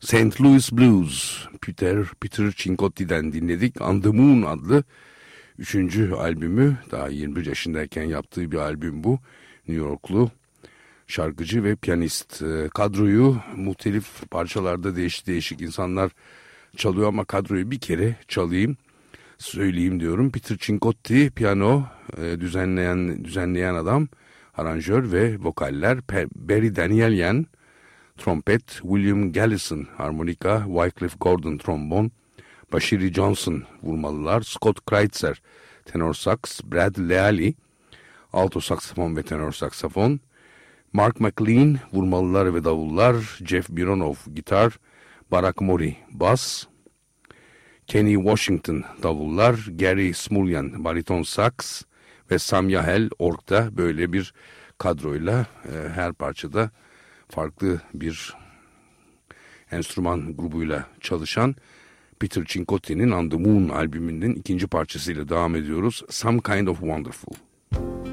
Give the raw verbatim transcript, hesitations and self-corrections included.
Saint Louis Blues, Peter, Peter Cincotti'den dinledik. On the Moon adlı üçüncü albümü, daha yirmi bir yaşındayken yaptığı bir albüm bu. New Yorklu şarkıcı ve piyanist. Kadroyu muhtelif parçalarda değişik değişik insanlar çalıyor ama kadroyu bir kere çalayım, söyleyeyim diyorum. Peter Cincotti piyano, düzenleyen düzenleyen adam, aranjör ve vokaller. Barry Danielyan trompet, William Gallison harmonika, Wycliffe Gordon trombon, Bashiri Johnson vurmalılar, Scott Kreitzer tenor saks, Brad Leali alto saksafon ve tenor saksafon, Mark McLean vurmalılar ve davullar, Jeff Bironov gitar, Barak Mori bas, Kenny Washington davullar, Gary Smulyan bariton saks ve Sam Yahel org'da. Böyle bir kadroyla e, her parçada farklı bir enstrüman grubuyla çalışan Peter Cincotti'nin On the Moon albümünün ikinci parçasıyla devam ediyoruz. Some Kind of Wonderful.